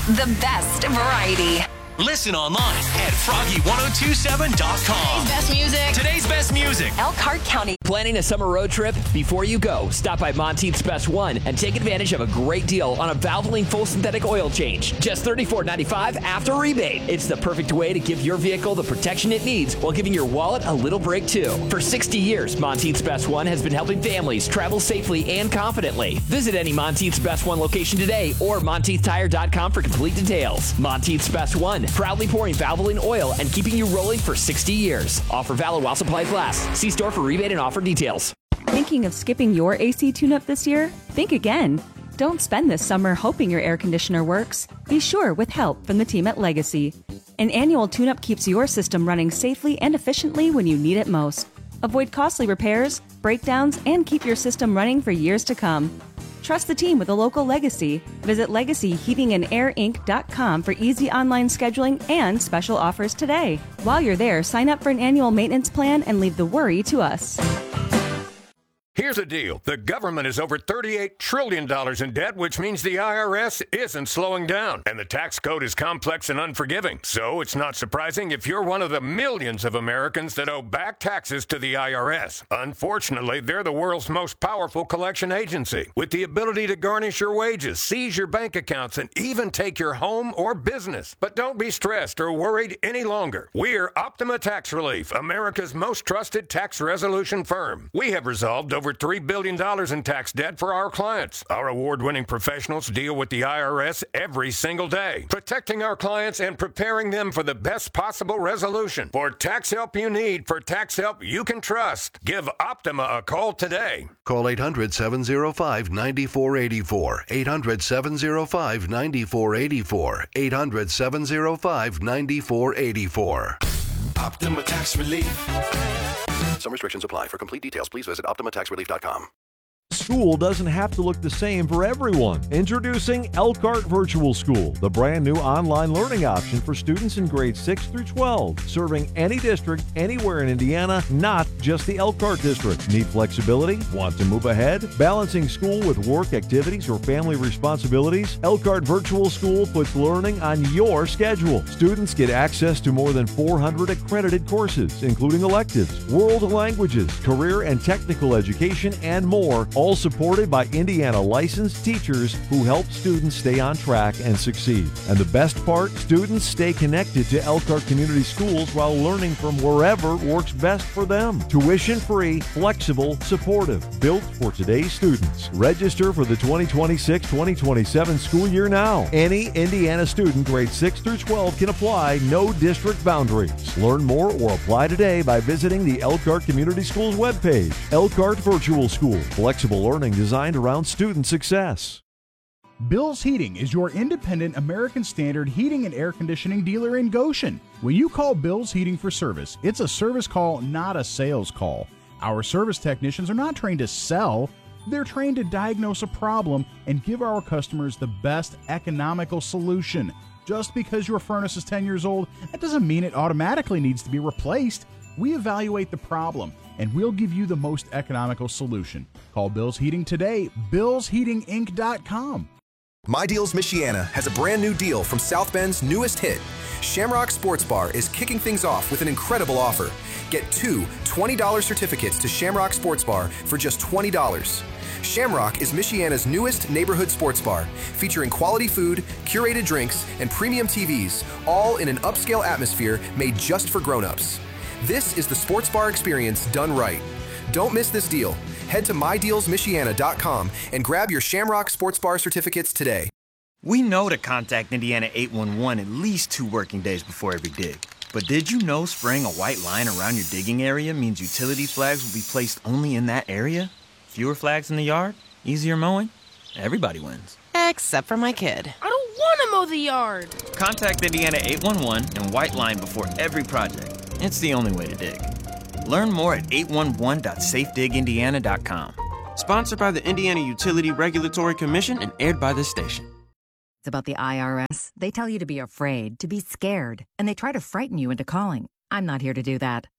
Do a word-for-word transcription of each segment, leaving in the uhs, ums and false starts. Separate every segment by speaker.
Speaker 1: The best variety.
Speaker 2: Listen online at froggy ten twenty-seven dot com.
Speaker 1: Today's best music.
Speaker 2: Today's best music.
Speaker 1: Elkhart County.
Speaker 3: Planning a summer road trip? Before you go, stop by Monteith's Best One and take advantage of a great deal on a Valvoline full synthetic oil change. Just thirty-four ninety-five after rebate. It's the perfect way to give your vehicle the protection it needs while giving your wallet a little break too. For sixty years, Monteith's Best One has been helping families travel safely and confidently. Visit any Monteith's Best One location today or monteith tire dot com for complete details. Monteith's Best One, proudly pouring Valvoline oil and keeping you rolling for sixty years. Offer valid while supplies last. See store for rebate and offer details.
Speaker 4: Thinking of skipping your A C tune-up this year? Think again. Don't spend this summer hoping your air conditioner works. Be sure with help from the team at Legacy. An annual tune-up keeps your system running safely and efficiently when you need it most. Avoid costly repairs, breakdowns, and keep your system running for years to come. Trust the team with a local Legacy. Visit legacy heating and air inc dot com for easy online scheduling and special offers today. While you're there, sign up for an annual maintenance plan and leave the worry to us.
Speaker 5: Here's the deal. The government is over thirty-eight trillion dollars in debt, which means the I R S isn't slowing down. And the tax code is complex and unforgiving. So it's not surprising if you're one of the millions of Americans that owe back taxes to the I R S. Unfortunately, they're the world's most powerful collection agency, with the ability to garnish your wages, seize your bank accounts, and even take your home or business. But don't be stressed or worried any longer. We're Optima Tax Relief, America's most trusted tax resolution firm. We have resolved over over three billion dollars in tax debt for our clients. Our award-winning professionals deal with the I R S every single day, protecting our clients and preparing them for the best possible resolution. For tax help you need, for tax help you can trust, give Optima a call today.
Speaker 6: Call eight hundred, seven oh five, nine four eight four, eight hundred, seven oh five, nine four eight four, eight hundred, seven oh five, nine four eight four.
Speaker 7: Optima Tax Relief.
Speaker 6: Some restrictions apply. For complete details, please visit optima tax relief dot com.
Speaker 8: School doesn't have to look the same for everyone. Introducing Elkhart Virtual School, the brand new online learning option for students in grades six through twelve, serving any district anywhere in Indiana, not just the Elkhart district. Need flexibility? Want to move ahead? Balancing school with work activities or family responsibilities? Elkhart Virtual School puts learning on your schedule. Students get access to more than four hundred accredited courses, including electives, world languages, career and technical education, and more, all supported by Indiana licensed teachers who help students stay on track and succeed. And the best part, students stay connected to Elkhart Community Schools while learning from wherever works best for them. Tuition-free, flexible, supportive, built for today's students. Register for the twenty twenty-six twenty twenty-seven school year now. Any Indiana student grades six through twelve can apply, no district boundaries. Learn more or apply today by visiting the Elkhart Community Schools webpage. Elkhart Virtual School, flexible learning designed around student success.
Speaker 9: Bill's Heating is your independent American Standard heating and air conditioning dealer in Goshen. When you call Bill's Heating for service, it's a service call, not a sales call. Our service technicians are not trained to sell. They're trained to diagnose a problem and give our customers the best economical solution. Just because your furnace is ten years old, that doesn't mean it automatically needs to be replaced. We evaluate the problem, and we'll give you the most economical solution. Call Bill's Heating today, bills heating inc dot com.
Speaker 10: My Deals Michiana has a brand new deal from South Bend's newest hit. Shamrock Sports Bar is kicking things off with an incredible offer. Get two twenty dollars certificates to Shamrock Sports Bar for just twenty dollars. Shamrock is Michiana's newest neighborhood sports bar, featuring quality food, curated drinks, and premium T Vs, all in an upscale atmosphere made just for grown-ups. This is the sports bar experience done right. Don't miss this deal. Head to my deals michiana dot com and grab your Shamrock Sports Bar certificates today.
Speaker 11: We know to contact Indiana eight one one at least two working days before every dig. But did you know spraying a white line around your digging area means utility flags will be placed only in that area? Fewer flags in the yard? Easier mowing? Everybody wins.
Speaker 12: Except for my kid.
Speaker 13: I don't want to mow the yard.
Speaker 11: Contact Indiana eight one one and white line before every project. It's the only way to dig. Learn more at eight one one dot safe dig indiana dot com.
Speaker 14: Sponsored by the Indiana Utility Regulatory Commission and aired by this station.
Speaker 15: It's about the I R S. They tell you to be afraid, to be scared, and they try to frighten you into calling. I'm not here to do that.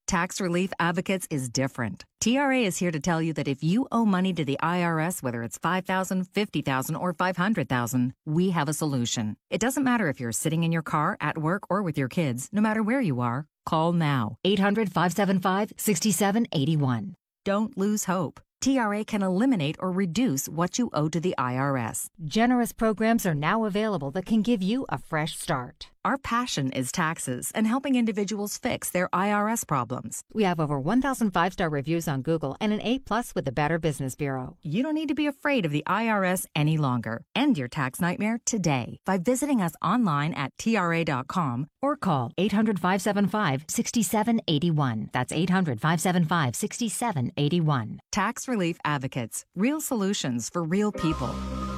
Speaker 15: Tax Relief Advocates is different. T R A is here to tell you that if you owe money to the I R S, whether it's five thousand dollars, fifty thousand dollars, or five hundred thousand dollars, we have a solution. It doesn't matter if you're sitting in your car, at work, or with your kids. No matter where you are, call now. eight hundred, five seven five, six seven eight one. Don't lose hope. T R A can eliminate or reduce what you owe to the I R S.
Speaker 12: Generous programs are now available that can give you a fresh start.
Speaker 15: Our passion is taxes and helping individuals fix their I R S problems.
Speaker 12: We have over one thousand five-star reviews on Google and an A-plus with the Better Business Bureau.
Speaker 15: You don't need to be afraid of the I R S any longer. End your tax nightmare today by visiting us online at T R A dot com
Speaker 12: or call eight hundred, five seven five, six seven eight one. That's eight hundred, five seven five, six seven eight one.
Speaker 15: Tax Relief Advocates. Real solutions for real people.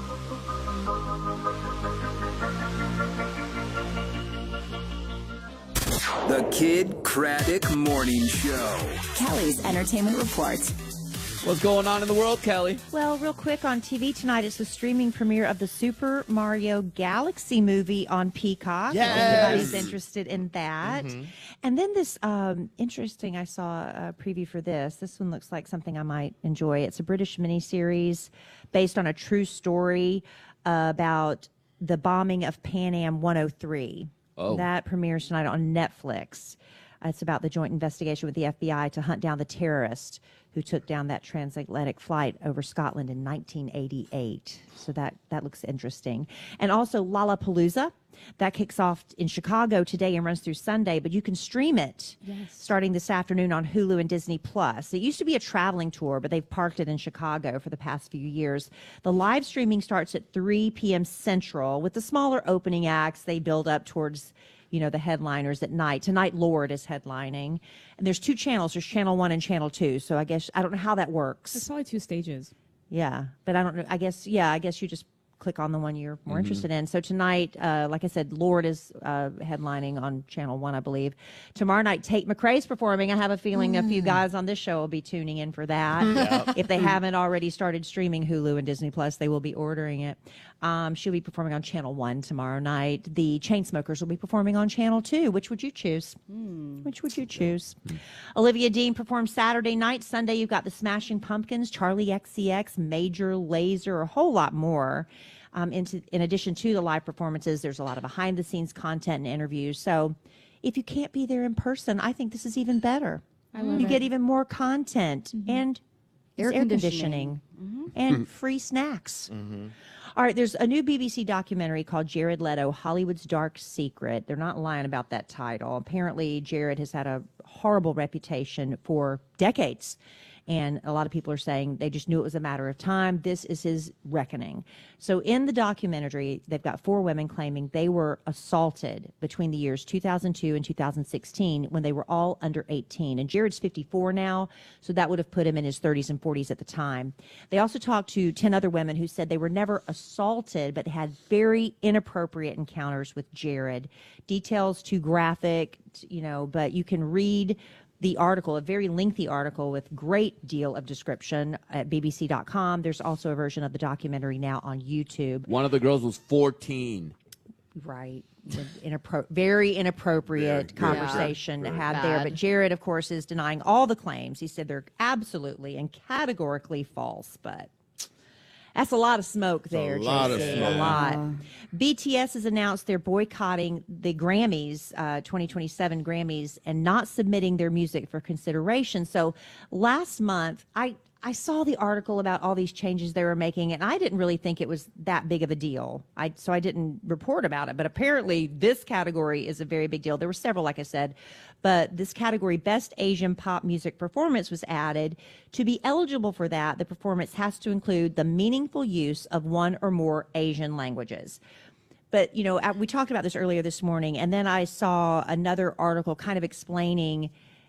Speaker 16: The Kid Craddock Morning Show.
Speaker 17: Kelly's Entertainment Report.
Speaker 3: What's going on in the world, Kelly?
Speaker 18: Well, real quick, on T V tonight, it's the streaming premiere of the Super Mario Galaxy movie on Peacock.
Speaker 19: Yes.
Speaker 18: Everybody's interested in that.
Speaker 19: Mm-hmm.
Speaker 18: And then this um, interesting, I saw a preview for this. This one looks like something I might enjoy. It's a British miniseries based on a true story uh, about the bombing of Pan Am one oh three.
Speaker 3: Oh.
Speaker 18: That premieres tonight on Netflix. Uh, it's about the joint investigation with the F B I to hunt down the terrorist who took down that transatlantic flight over Scotland in nineteen eighty-eight. So that, that looks interesting. And also Lollapalooza. That kicks off in Chicago today and runs through Sunday, but you can stream it yes. starting this afternoon on Hulu and Disney Plus. It used to be a traveling tour, but they've parked it in Chicago for the past few years. The live streaming starts at three p.m. Central with the smaller opening acts. They build up towards, you know, the headliners at night. Tonight, Lord is headlining. And there's two channels. There's Channel one and Channel two. So I guess, I don't know how that works.
Speaker 20: There's probably two stages.
Speaker 18: Yeah, but I don't know. I guess, yeah, I guess you just click on the one you're more
Speaker 20: Mm-hmm.
Speaker 18: interested in. So tonight, uh, like I said, Lord is uh, headlining on Channel one, I believe. Tomorrow night, Tate McRae's performing. I have a feeling mm. a few guys on this show will be tuning in for that. Yep. If they haven't already started streaming Hulu and Disney Plus, they will be ordering it. Um, she'll be performing on Channel one tomorrow night. The Chainsmokers will be performing on Channel two. Which would you choose?
Speaker 20: Mm.
Speaker 18: Which would you choose? Mm. Olivia Dean performs Saturday night. Sunday, you've got the Smashing Pumpkins, Charlie X C X, Major Lazer, a whole lot more. Um, into, in addition to the live performances, there's a lot of behind-the-scenes content and interviews. So if you can't be there in person, I think this is even better.
Speaker 20: I love
Speaker 18: you
Speaker 20: it.
Speaker 18: get even more content mm-hmm. and
Speaker 20: air,
Speaker 18: air
Speaker 20: conditioning,
Speaker 18: conditioning mm-hmm. and free snacks.
Speaker 3: Mm-hmm.
Speaker 18: All right, there's a new B B C documentary called Jared Leto, Hollywood's Dark Secret. They're not lying about that title. Apparently, Jared has had a horrible reputation for decades. And a lot of people are saying they just knew it was a matter of time. This is his reckoning. So in the documentary, they've got four women claiming they were assaulted between the years two thousand two and two thousand sixteen when they were all under eighteen. And Jared's fifty-four now, so that would have put him in his thirties and forties at the time. They also talked to ten other women who said they were never assaulted, but had very inappropriate encounters with Jared. Details too graphic, you know, but you can read the article, a very lengthy article with great deal of description at B B C dot com. There's also a version of the documentary now on YouTube.
Speaker 19: One of the girls was fourteen.
Speaker 18: Right. Inappro- very inappropriate very, conversation
Speaker 19: very,
Speaker 18: to
Speaker 19: very
Speaker 18: have there.
Speaker 19: bad.
Speaker 18: But Jared, of course, is denying all the claims. He said they're absolutely and categorically false, but that's a lot of smoke there,
Speaker 19: a lot
Speaker 18: J C.
Speaker 19: of smoke.
Speaker 18: A lot. B T S has announced they're boycotting the Grammys, uh, twenty twenty-seven Grammys, and not submitting their music for consideration. So last month, I, I saw the article about all these changes they were making, and I didn't really think it was that big of a deal. I so I didn't report about it. But apparently this category is a very big deal. There were several, like I said, but this category, Best Asian Pop Music Performance, was added. To be eligible for that, the performance has to include the meaningful use of one or more Asian languages. But, you know, we talked about this earlier this morning, and then I saw another article kind of explaining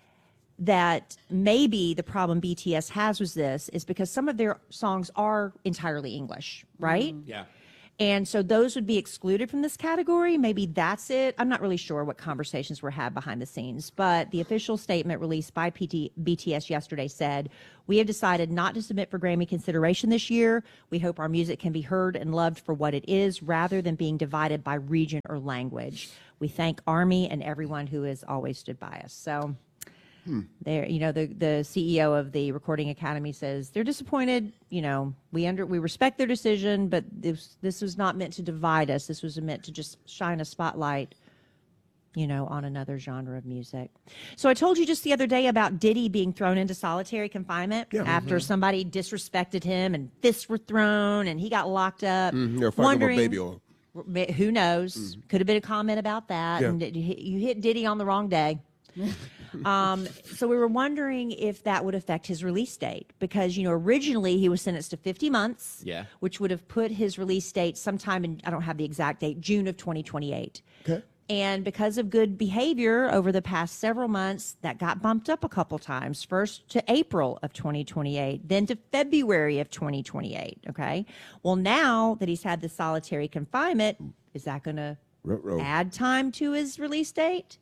Speaker 18: that maybe the problem B T S has with this is because some of their songs are entirely English, right?
Speaker 19: Mm-hmm. Yeah.
Speaker 18: And so those would be excluded from this category. Maybe that's it. I'm not really sure what conversations were had behind the scenes, but the official statement released by P T- B T S yesterday said, "We have decided not to submit for Grammy consideration this year. We hope our music can be heard and loved for what it is rather than being divided by region or language. We thank Army and everyone who has always stood by us." So
Speaker 20: Hmm.
Speaker 18: There, you know, the the C E O of the Recording Academy says they're disappointed. You know, we under we respect their decision, but this this was not meant to divide us. This was meant to just shine a spotlight, you know, on another genre of music. So I told you just the other day about Diddy being thrown into solitary confinement
Speaker 20: Yeah.
Speaker 18: after
Speaker 20: Mhm.
Speaker 18: somebody disrespected him and fists were thrown and he got locked up.
Speaker 20: Mhm. They're fighting over
Speaker 18: Wondering,
Speaker 20: baby oil.
Speaker 18: who knows? Could have been a comment about that.
Speaker 20: Yeah.
Speaker 18: And it- you hit Diddy on the wrong day. um, so we were wondering if that would affect his release date because, you know, originally he was sentenced to fifty months,
Speaker 19: Yeah.
Speaker 18: which would have put his release date sometime in, I don't have the exact date, June of twenty twenty-eight.
Speaker 20: Okay.
Speaker 18: And because of good behavior over the past several months, that got bumped up a couple times. First to April of twenty twenty-eight, then to February of twenty twenty-eight. Okay. Well, now that he's had the solitary confinement, is that going to
Speaker 20: Ruh-roh.
Speaker 18: add time to his release date?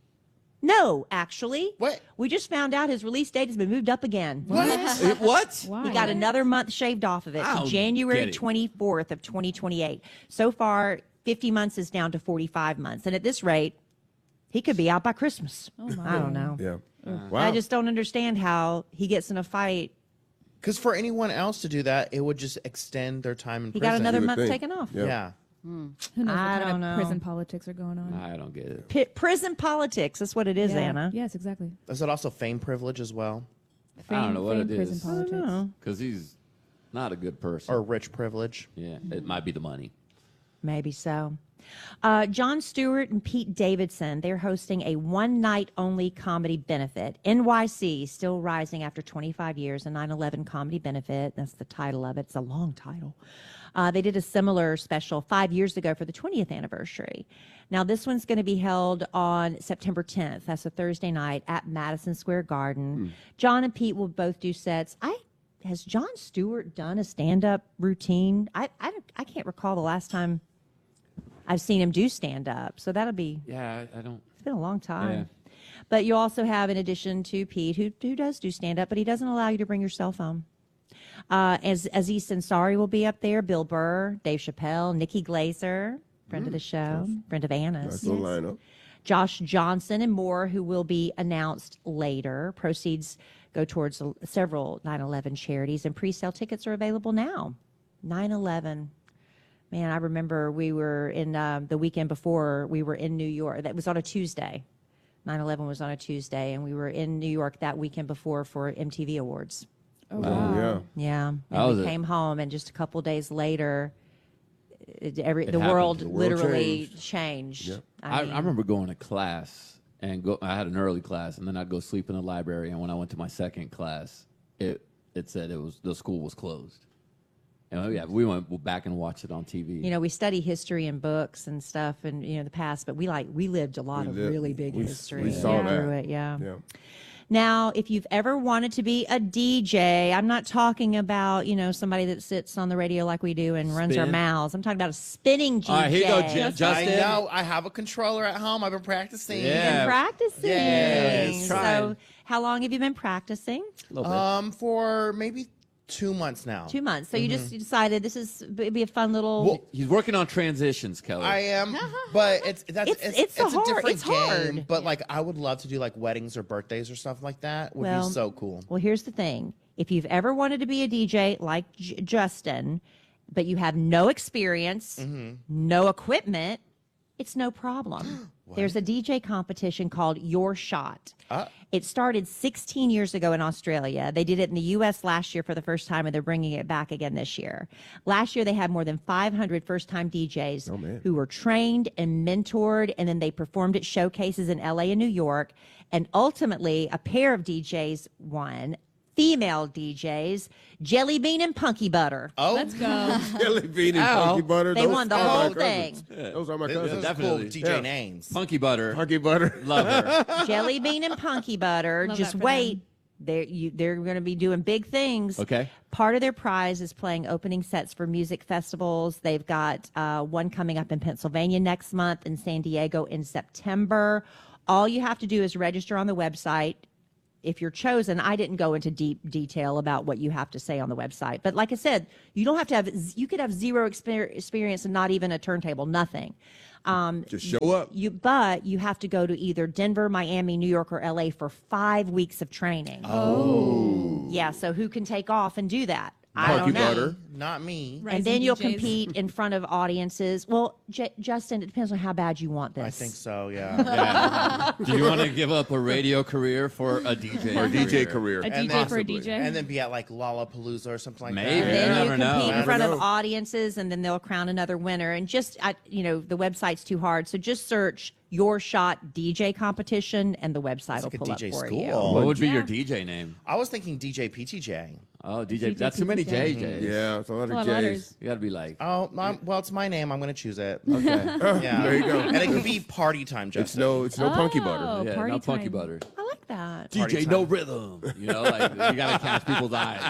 Speaker 18: No, actually.
Speaker 21: What?
Speaker 18: We just found out his release date has been moved up again.
Speaker 21: What?
Speaker 19: It- what?
Speaker 18: He got another month shaved off of it.
Speaker 19: I don't
Speaker 18: January
Speaker 19: get it.
Speaker 18: twenty-fourth of twenty twenty-eight. So far, fifty months is down to forty-five months. And at this rate, he could be out by Christmas. I don't know.
Speaker 20: Yeah.
Speaker 18: I just don't understand how he gets in a fight.
Speaker 21: Because for anyone else to do that, it would just extend their time in
Speaker 18: He
Speaker 21: prison.
Speaker 18: got another
Speaker 20: You would
Speaker 18: month
Speaker 20: think.
Speaker 18: taken off.
Speaker 20: Yeah.
Speaker 21: Yeah.
Speaker 22: Hmm. Who knows what
Speaker 18: I
Speaker 22: kind
Speaker 18: don't
Speaker 22: of
Speaker 18: know.
Speaker 22: prison politics are going on?
Speaker 19: I don't get it.
Speaker 18: P- prison politics. That's what it is,
Speaker 22: Yeah.
Speaker 18: Anna.
Speaker 22: Yes, exactly.
Speaker 21: Is it also fame privilege as well?
Speaker 22: Fame,
Speaker 19: I don't know what
Speaker 22: fame,
Speaker 19: it
Speaker 22: prison
Speaker 19: is.
Speaker 22: politics.
Speaker 18: I don't know.
Speaker 19: Because he's not a good person.
Speaker 21: Or rich privilege?
Speaker 19: Yeah, it might be the money.
Speaker 18: Maybe so. Uh, Jon Stewart and Pete Davidson, they're hosting a one-night-only comedy benefit. N Y C, still rising after twenty-five years, a nine eleven comedy benefit. That's the title of it. It's a long title. Uh, they did a similar special five years ago for the twentieth anniversary. Now, this one's going to be held on September tenth. That's a Thursday night at Madison Square Garden. John and Pete will both do sets. I Has Jon Stewart done a stand-up routine? I, I, don't- I can't recall the last time I've seen him do stand-up. So that'll be,
Speaker 19: Yeah, I, I don't.
Speaker 18: it's been a long time. But you also have, in addition to Pete, who, who does do stand-up, but he doesn't allow you to bring your cell phone. Uh, as Aziz Ansari will be up there, Bill Burr, Dave Chappelle, Nikki Glaser, friend of the show, friend of Anna's.
Speaker 20: Nice little lineup.
Speaker 18: Josh Johnson and more, who will be announced later. Proceeds go towards several nine eleven charities, and pre-sale tickets are available now. nine eleven. Man, I remember we were in um, the weekend before, we were in New York. That was on a Tuesday. nine eleven was on a Tuesday, and we were in New York that weekend before for M T V Awards.
Speaker 22: Oh,
Speaker 20: wow. yeah.
Speaker 18: Yeah. And
Speaker 19: That was
Speaker 18: we
Speaker 19: it.
Speaker 18: came home, and just a couple days later, it, every
Speaker 19: It
Speaker 18: the
Speaker 19: happened.
Speaker 18: world,
Speaker 19: The world
Speaker 18: literally
Speaker 20: changed.
Speaker 18: changed.
Speaker 20: Yeah.
Speaker 19: I,
Speaker 18: mean,
Speaker 19: I remember going to class and go. I had an early class, and then I'd go sleep in the library. And when I went to my second class, it it said it was the school was closed. And yeah, we went back and watched it on T V.
Speaker 18: You know, we study history and books and stuff, and you know the past, but we like we lived a lot
Speaker 20: We
Speaker 18: of
Speaker 20: lived-
Speaker 18: really big
Speaker 20: we-
Speaker 18: history.
Speaker 20: we saw
Speaker 18: through
Speaker 20: that.
Speaker 18: it, yeah.
Speaker 20: Yeah.
Speaker 18: Now, if you've ever wanted to be a D J, I'm not talking about, you know, somebody that sits on the radio like we do and runs our
Speaker 19: Spin.
Speaker 18: mouths. I'm talking about a spinning D J.
Speaker 19: All right, here you go, Jen. Justin.
Speaker 21: I know. I have a controller at home. I've been practicing.
Speaker 19: Yeah.
Speaker 18: Been practicing.
Speaker 21: Yes.
Speaker 18: So,
Speaker 21: Trying.
Speaker 18: how long have you been practicing?
Speaker 19: A little bit.
Speaker 21: Um, for maybe two months now.
Speaker 18: Two months. So you just you decided this is it'd be a fun little.
Speaker 19: Well, he's working on transitions, Kelly.
Speaker 21: I am, but it's that's
Speaker 18: It's-
Speaker 21: it's
Speaker 18: it's
Speaker 21: it's,
Speaker 18: a
Speaker 21: a,
Speaker 18: hard-
Speaker 21: different
Speaker 18: it's
Speaker 21: game.
Speaker 18: hard.
Speaker 21: But like, I would love to do like weddings or birthdays or stuff like that. Would
Speaker 18: Well,
Speaker 21: be so cool.
Speaker 18: Well, here's the thing. If you've ever wanted to be a D J like J- Justin, but you have no experience,
Speaker 21: Mm-hmm.
Speaker 18: no equipment, it's no problem. There's a D J competition called Your Shot.
Speaker 21: Uh,
Speaker 18: It started sixteen years ago in Australia. They did it in the U S last year for the first time, and they're bringing it back again this year. Last year, they had more than five hundred first-time D Js
Speaker 20: Oh, man.
Speaker 18: who were trained and mentored, and then they performed at showcases in L A and New York. And ultimately, a pair of D Js won. Female D Js, Jelly Bean and Punky Butter.
Speaker 21: oh,
Speaker 22: Let's go.
Speaker 20: Jelly bean and
Speaker 21: Ow.
Speaker 20: punky butter.
Speaker 18: They
Speaker 20: those
Speaker 18: won the
Speaker 20: are my
Speaker 18: whole
Speaker 20: cousins.
Speaker 18: thing.
Speaker 20: Those are my
Speaker 19: Yeah,
Speaker 20: cousins.
Speaker 19: definitely.
Speaker 21: cool D J
Speaker 20: Yeah.
Speaker 21: names.
Speaker 19: Punky Butter.
Speaker 20: Punky butter.
Speaker 19: Love her.
Speaker 18: Jelly Bean and Punky Butter.
Speaker 22: Love
Speaker 18: Just
Speaker 22: that for
Speaker 18: wait. They're, you, they're going to be doing big things.
Speaker 19: Okay.
Speaker 18: Part of their prize is playing opening sets for music festivals. They've got uh, one coming up in Pennsylvania next month, in San Diego in September. All you have to do is register on the website. If you're chosen, I didn't go into deep detail about what you have to say on the website. But like I said, you don't have to have, you could have zero exper- experience and not even a turntable, nothing. Um,
Speaker 2: Just show up.
Speaker 18: You, but you have to go to either Denver, Miami, New York, or L A for five weeks of training.
Speaker 2: Oh.
Speaker 18: Yeah, so who can take off and do that? I
Speaker 2: Monkey
Speaker 18: don't know.
Speaker 2: butter.
Speaker 21: Not me.
Speaker 18: And
Speaker 13: Rising
Speaker 18: then you'll
Speaker 13: D Js.
Speaker 18: compete in front of audiences. Well, J- Justin, it depends on how bad you want this.
Speaker 21: I think so. Yeah.
Speaker 19: Yeah. Do you want to give up a radio career for a D J?
Speaker 2: Or a D J career.
Speaker 13: A
Speaker 21: And
Speaker 13: D J
Speaker 21: then-
Speaker 13: for a D J.
Speaker 21: And then be at like Lollapalooza or something like
Speaker 19: Maybe.
Speaker 21: that.
Speaker 18: And then
Speaker 19: You
Speaker 18: you
Speaker 19: never know.
Speaker 18: compete in
Speaker 21: Never
Speaker 18: front of
Speaker 21: know.
Speaker 18: audiences, and then they'll crown another winner. And just, I, you know, the website's too hard, so just search Your Shot D J competition, and the website
Speaker 21: It's
Speaker 18: will
Speaker 21: like a
Speaker 18: pull
Speaker 21: D
Speaker 18: up
Speaker 21: J
Speaker 18: for
Speaker 21: school.
Speaker 18: you.
Speaker 19: What would be
Speaker 13: Yeah.
Speaker 19: your D J name?
Speaker 21: I was thinking D J P T J.
Speaker 19: Oh, D J.
Speaker 13: D J
Speaker 19: That's too many
Speaker 13: P T J.
Speaker 19: J Js.
Speaker 2: Yeah, it's a lot
Speaker 13: A lot
Speaker 2: of
Speaker 13: of
Speaker 2: J's.
Speaker 13: letters.
Speaker 19: You got to be like.
Speaker 21: Oh, I'm, well, it's my name. I'm going to choose it.
Speaker 19: Okay.
Speaker 21: Yeah.
Speaker 2: There you go.
Speaker 21: And it can be party time, Justin.
Speaker 2: It's no, it's no punky butter.
Speaker 13: Oh,
Speaker 19: yeah,
Speaker 13: party
Speaker 19: no funky
Speaker 13: time.
Speaker 19: butter.
Speaker 18: I like that.
Speaker 19: D
Speaker 21: Party
Speaker 19: J
Speaker 21: time.
Speaker 19: no rhythm. You know, like you got to catch people's eyes.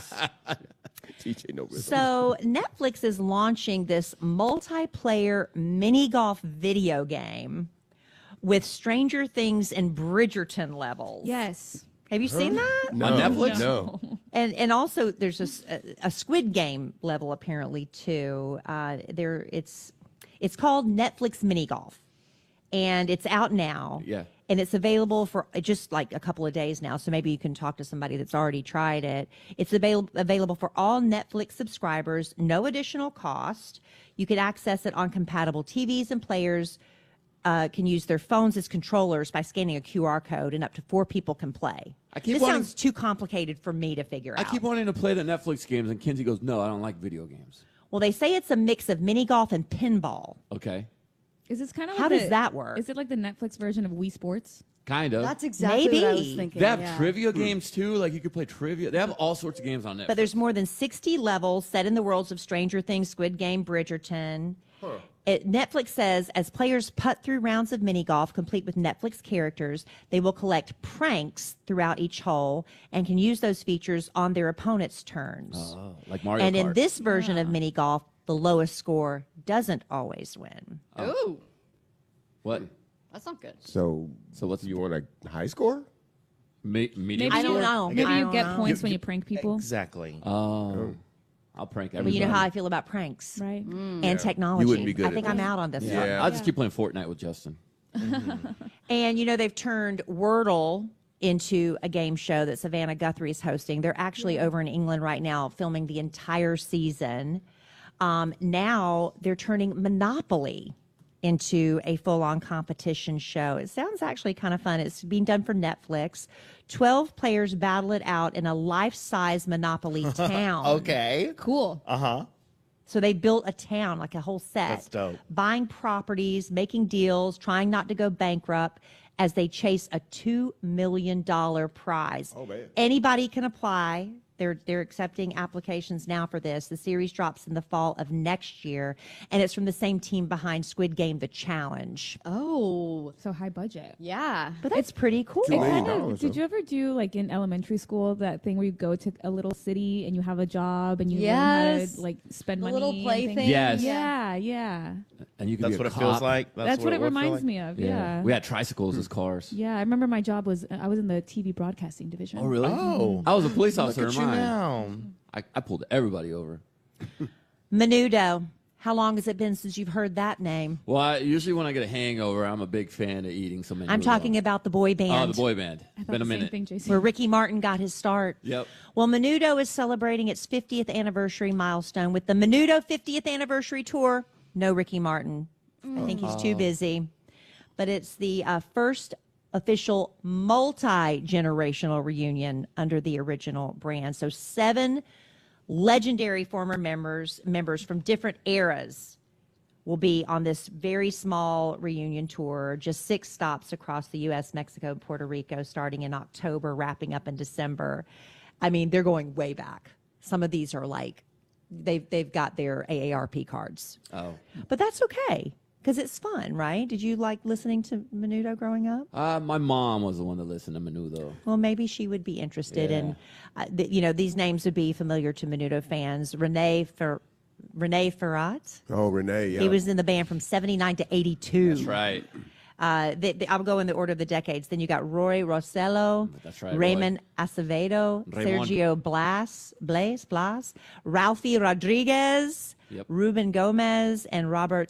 Speaker 2: D J no rhythm.
Speaker 18: So Netflix is launching this multiplayer mini golf video game with Stranger Things and Bridgerton levels.
Speaker 13: Yes.
Speaker 18: Have you seen that?
Speaker 2: No,
Speaker 19: On Netflix?
Speaker 2: No.
Speaker 18: And and also there's a, s- a- a Squid Game level apparently too. Uh, there it's it's called Netflix Mini Golf, and it's out now.
Speaker 19: Yeah.
Speaker 18: And it's available for just like a couple of days now. So maybe you can talk to somebody that's already tried it. It's available available for all Netflix subscribers, no additional cost. You can access it on compatible T Vs, and players uh, can use their phones as controllers by scanning a Q R code, and up to four people can play.
Speaker 19: I keep
Speaker 18: this
Speaker 19: wanting-
Speaker 18: sounds too complicated for me to figure
Speaker 19: I
Speaker 18: out.
Speaker 19: keep wanting to play the Netflix games, and Kinsey goes, "No, I don't like video games."
Speaker 18: Well, they say it's a mix of mini golf and pinball.
Speaker 19: Okay.
Speaker 13: Is this kind of
Speaker 18: How
Speaker 13: like
Speaker 18: does
Speaker 13: the-
Speaker 18: that work?
Speaker 13: Is it like the Netflix version of Wii Sports?
Speaker 19: Kind of.
Speaker 20: That's exactly what I was
Speaker 18: Maybe.
Speaker 20: thinking.
Speaker 19: They have
Speaker 20: yeah.
Speaker 19: trivia games too. Like you could play trivia. They have all sorts of games on Netflix.
Speaker 18: But there's more than sixty levels set in the worlds of Stranger Things, Squid Game, Bridgerton. It, Netflix says as players putt through rounds of mini golf complete with Netflix characters, they will collect pranks throughout each hole and can use those features on their opponent's turns.
Speaker 19: Oh, like Mario
Speaker 18: and in
Speaker 19: Kart.
Speaker 18: this version of mini golf, the lowest score doesn't always win.
Speaker 20: Ooh,
Speaker 19: What?
Speaker 20: that's not good.
Speaker 2: So,
Speaker 19: So what's
Speaker 2: you want a high score?
Speaker 19: me, medium?
Speaker 13: Maybe
Speaker 18: I don't
Speaker 13: you,
Speaker 18: know.
Speaker 13: Maybe
Speaker 18: I
Speaker 13: you
Speaker 18: don't
Speaker 13: get
Speaker 18: know.
Speaker 13: points when you prank people.
Speaker 21: Exactly.
Speaker 19: Oh, I'll prank
Speaker 18: Well,
Speaker 19: everybody.
Speaker 18: you know how I feel about pranks
Speaker 13: Right.
Speaker 18: and technology.
Speaker 2: You wouldn't be good
Speaker 18: I
Speaker 2: at
Speaker 18: think
Speaker 2: that.
Speaker 18: I'm out on this one.
Speaker 2: Yeah.
Speaker 19: I'll just keep playing Fortnite with Justin.
Speaker 18: And, you know, they've turned Wordle into a game show that Savannah Guthrie is hosting. They're actually over in England right now filming the entire season. Um, now they're turning Monopoly into a full-on competition show. It sounds actually kind of fun. It's being done for Netflix. twelve players battle it out in a life-size Monopoly town.
Speaker 21: Okay.
Speaker 13: Cool.
Speaker 21: Uh huh.
Speaker 18: So they built a town, like a whole set.
Speaker 21: That's dope.
Speaker 18: Buying properties, making deals, trying not to go bankrupt as they chase a two million dollars prize.
Speaker 2: Oh, man.
Speaker 18: Anybody can apply. They're, they're accepting applications now for this. The series drops in the fall of next year, and it's from the same team behind Squid Game, The Challenge.
Speaker 20: Oh,
Speaker 13: So high budget.
Speaker 20: yeah.
Speaker 18: But that's pretty cool.
Speaker 2: Two
Speaker 13: It
Speaker 2: million
Speaker 13: kind of,
Speaker 2: dollars,
Speaker 13: did
Speaker 2: though.
Speaker 13: you ever do like in elementary school that thing where you go to a little city and you have a job and you learn how
Speaker 20: Yes.
Speaker 13: to like spend
Speaker 20: The
Speaker 13: money?
Speaker 20: little
Speaker 13: and
Speaker 20: play
Speaker 13: things?
Speaker 20: thing.
Speaker 19: Yes.
Speaker 13: Yeah, yeah.
Speaker 19: And you can
Speaker 21: That's
Speaker 19: be a
Speaker 21: what it
Speaker 19: cop.
Speaker 21: feels like.
Speaker 13: That's, what, it
Speaker 21: would feel
Speaker 13: reminds
Speaker 21: like.
Speaker 13: me of. Yeah.
Speaker 19: We had tricycles as cars.
Speaker 13: Yeah, I remember my job was I was in the T V broadcasting division.
Speaker 19: Oh, really?
Speaker 21: Oh.
Speaker 19: I was a police
Speaker 21: Look
Speaker 19: officer
Speaker 21: at
Speaker 19: in
Speaker 21: you
Speaker 19: mine.
Speaker 21: now.
Speaker 19: I, I pulled everybody over.
Speaker 18: Menudo. How long has it been since you've heard that name?
Speaker 19: Well, I, usually when I get a hangover, I'm a big fan of eating some.
Speaker 18: I'm talking about the boy band.
Speaker 19: Oh, the boy band.
Speaker 13: I thought
Speaker 19: Been a
Speaker 13: the same
Speaker 19: minute.
Speaker 13: thing, Jason.
Speaker 18: where Ricky Martin got his start.
Speaker 19: Yep.
Speaker 18: Well, Menudo is celebrating its fiftieth anniversary milestone with the Menudo fiftieth anniversary tour. No Ricky Martin. I think he's too busy. But it's the uh, first official multi-generational reunion under the original brand. So seven legendary former members members from different eras will be on this very small reunion tour, just six stops across the U S, Mexico, and Puerto Rico, starting in October, wrapping up in December. I mean, they're going way back. Some of these are like, they've, they've got their A A R P cards.
Speaker 19: Oh.
Speaker 18: But that's okay, because it's fun, right? Did you like listening to Menudo growing up?
Speaker 19: Uh, my mom was the one that listened to Menudo.
Speaker 18: Well, maybe she would be interested
Speaker 19: Yeah.
Speaker 18: in, uh, th- you know, these names would be familiar to Menudo fans. Renee Fer- Renee Ferrat.
Speaker 2: Oh, Renee, yeah.
Speaker 18: He was in the band from seventy-nine to eighty-two.
Speaker 19: That's right.
Speaker 18: Uh, the, the, I'll go in the order of the decades. Then you got Roy Rossello,
Speaker 19: That's right,
Speaker 18: Raymond Acevedo,
Speaker 19: Raymond.
Speaker 18: Sergio Blas, Blaze, Blas, Ralphie Rodriguez,
Speaker 19: Yep.
Speaker 18: Ruben Gomez, and Robert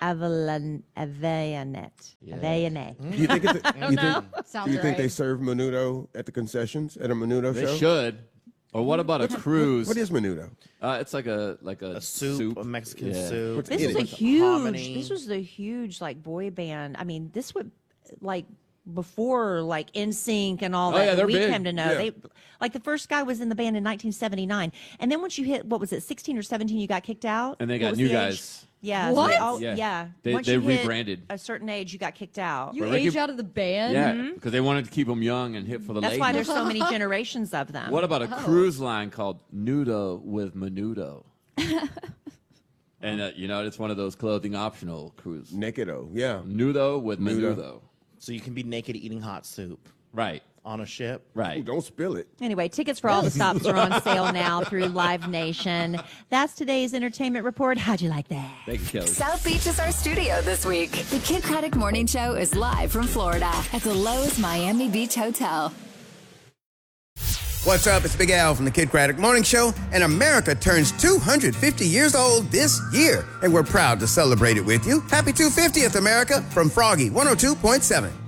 Speaker 18: Avalon, Avayane. Avayane.
Speaker 2: Do you think, it's a,
Speaker 20: I don't
Speaker 2: you
Speaker 20: know.
Speaker 2: think,
Speaker 20: Sounds
Speaker 2: do you think
Speaker 20: right.
Speaker 2: they serve menudo at the concessions at a menudo
Speaker 19: They
Speaker 2: show?
Speaker 19: should. Or what about a cruise?
Speaker 2: What is menudo?
Speaker 19: Uh, it's like a like a,
Speaker 21: A soup, a Mexican
Speaker 19: Yeah.
Speaker 21: soup.
Speaker 2: What's
Speaker 18: This
Speaker 2: in
Speaker 18: was
Speaker 2: it?
Speaker 18: a
Speaker 21: Like
Speaker 18: huge.
Speaker 21: hominy.
Speaker 18: This was the huge like boy band. I mean, this would like before like N Sync and all
Speaker 19: Oh,
Speaker 18: that.
Speaker 19: yeah,
Speaker 18: that
Speaker 19: they're
Speaker 18: we
Speaker 19: big.
Speaker 18: came to know.
Speaker 2: Yeah.
Speaker 18: They like the first guy was in the band in nineteen seventy-nine, and then once you hit what was it, sixteen or seventeen, you got kicked out.
Speaker 19: And they
Speaker 18: What
Speaker 19: got
Speaker 18: was
Speaker 19: new
Speaker 18: the age?
Speaker 19: guys.
Speaker 18: Yeah. so
Speaker 20: What?
Speaker 18: they all-
Speaker 19: Yeah.
Speaker 18: yeah.
Speaker 19: They-
Speaker 18: Once
Speaker 19: they
Speaker 18: you hit
Speaker 19: rebranded.
Speaker 18: a certain age, you got kicked out.
Speaker 20: You
Speaker 19: But Ricky-
Speaker 20: age out of the band?
Speaker 19: Yeah, because they wanted to keep them young and hip for the
Speaker 18: That's
Speaker 19: ladies.
Speaker 18: why there's so many generations of them.
Speaker 19: What about a
Speaker 20: Oh.
Speaker 19: cruise line called Nudo with Menudo? And uh, you know, it's one of those clothing optional cruise.
Speaker 2: Nakedo, yeah.
Speaker 19: Nudo with
Speaker 2: Nudo.
Speaker 19: Menudo.
Speaker 21: So you can be naked eating hot soup
Speaker 19: Right,
Speaker 21: on a ship.
Speaker 2: Ooh,
Speaker 19: right.
Speaker 2: don't spill it.
Speaker 18: Anyway, tickets for all the stops are on sale now through Live Nation. That's today's entertainment report. How'd you like that?
Speaker 19: Thank you, Kelly.
Speaker 17: South Beach is our studio this week. The Kid Craddock Morning Show is live from Florida at the Lowe's Miami Beach Hotel.
Speaker 1: What's up? It's Big Al from the Kid Craddock Morning Show, and America turns two hundred fifty years old this year, and we're proud to celebrate it with you. Happy two hundred fiftieth, America, from Froggy one oh two point seven.